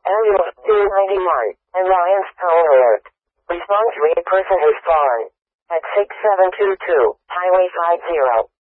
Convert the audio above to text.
Ambulance 291, Alliance Toll Alert. Response rate person has fallen. At 6722, Highway 50.